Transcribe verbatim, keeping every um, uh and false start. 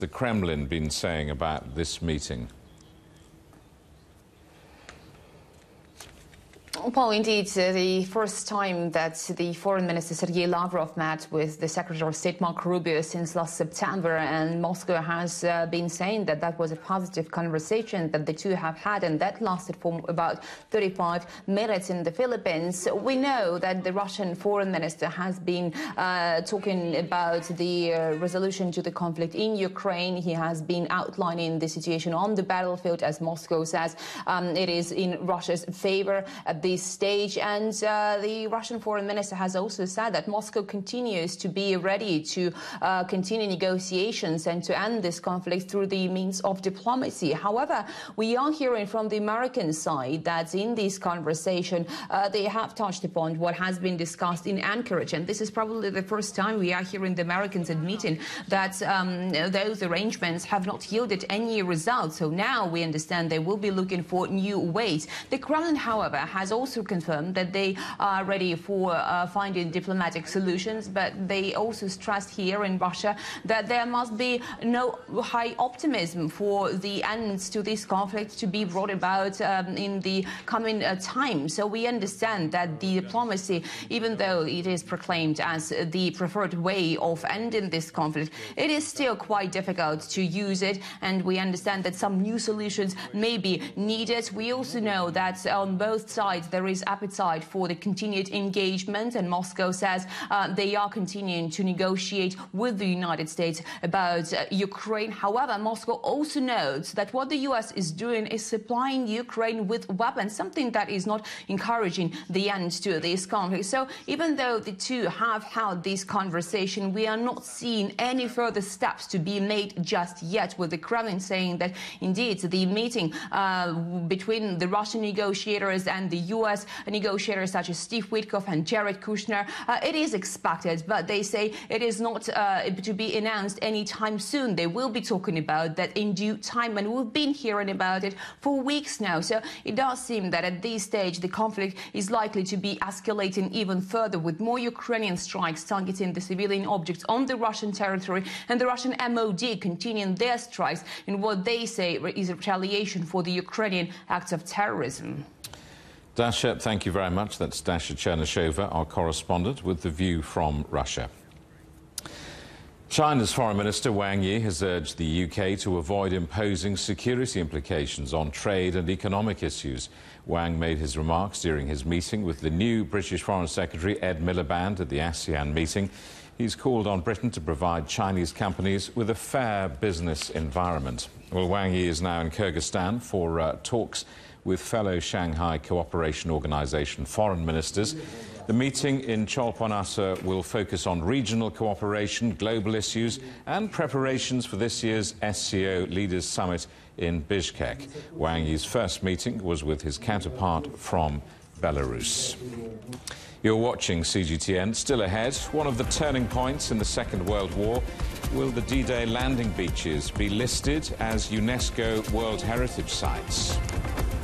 the Kremlin been saying about this meeting? Well, indeed, uh, the first time that the Foreign Minister Sergei Lavrov met with the Secretary of State Marco Rubio since last September, and Moscow has uh, been saying that that was a positive conversation that the two have had, and that lasted for about thirty-five minutes in the Philippines. We know that the Russian Foreign Minister has been uh, talking about the uh, resolution to the conflict in Ukraine. He has been outlining the situation on the battlefield, as Moscow says um, it is in Russia's favor at this stage, and uh, the Russian Foreign Minister has also said that Moscow continues to be ready to uh, continue negotiations and to end this conflict through the means of diplomacy. However, we are hearing from the American side that in this conversation uh, they have touched upon what has been discussed in Anchorage, and this is probably the first time we are hearing the Americans admitting that um, those arrangements have not yielded any results. So now we understand they will be looking for new ways. The Kremlin, however, has also confirmed that they are ready for uh, finding diplomatic solutions, but they also stressed here in Russia that there must be no high optimism for the ends to this conflict to be brought about um, in the coming uh, time. So we understand that the diplomacy, even though it is proclaimed as the preferred way of ending this conflict, it is still quite difficult to use it, and we understand that some new solutions may be needed. We also know that on both sides there is appetite for the continued engagement, and Moscow says uh, they are continuing to negotiate with the United States about uh, Ukraine. However, Moscow also notes that what the U S is doing is supplying Ukraine with weapons, something that is not encouraging the end to this conflict. So even though the two have held this conversation, we are not seeing any further steps to be made just yet, with the Kremlin saying that indeed the meeting uh, between the Russian negotiators and the U S negotiators such as Steve Witkoff and Jared Kushner, uh, it is expected, but they say it is not uh, to be announced anytime soon. They will be talking about that in due time, and we've been hearing about it for weeks now. So it does seem that at this stage the conflict is likely to be escalating even further, with more Ukrainian strikes targeting the civilian objects on the Russian territory, and the Russian M O D continuing their strikes in what they say is retaliation for the Ukrainian acts of terrorism. Dasha, thank you very much. That's Dasha Chernyshova, our correspondent, with The View from Russia. China's Foreign Minister Wang Yi has urged the U K to avoid imposing security implications on trade and economic issues. Wang made his remarks during his meeting with the new British Foreign Secretary Ed Miliband at the ASEAN meeting. He's called on Britain to provide Chinese companies with a fair business environment. Well, Wang Yi is now in Kyrgyzstan for uh, talks with fellow Shanghai Cooperation Organization foreign ministers. The meeting in Cholpon-Asa will focus on regional cooperation, global issues and preparations for this year's S C O Leaders Summit in Bishkek. Wang Yi's first meeting was with his counterpart from Belarus. You're watching C G T N. Still ahead, one of the turning points in the Second World War. Will the D-Day landing beaches be listed as UNESCO World Heritage Sites?